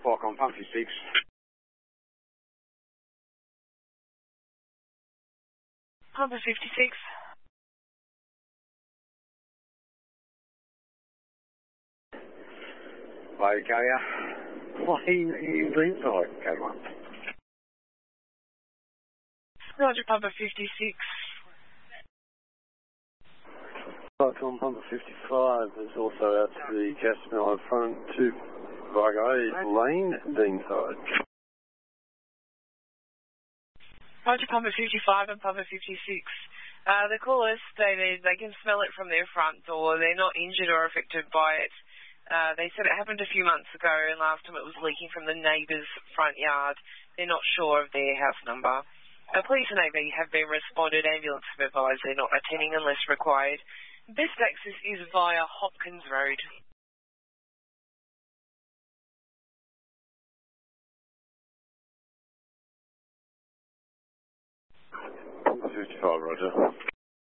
o'clock on pump 56. Pump 56. Load carrier. What, he's inside, K1. Roger, Pump 56. Right on pump 55, there's also out to the gas mill in front to Vigo Lane, Dean side. Roger, Pump 55 and Pump 56. The callers stated they can smell it from their front door. They're not injured or affected by it. They said it happened a few months ago, and last time it was leaking from the neighbour's front yard. They're not sure of their house number. Police and AV have been responded. Ambulance have advised they're not attending unless required. Best access is via Hopkins Road. 55, Roger.